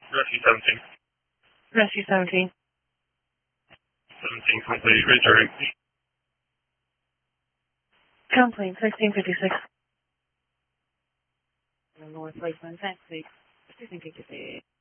Rescue 17. Rescue 17. 17 complete. Redirect. Complete. 1656. North Lakeland, taxi. 1656.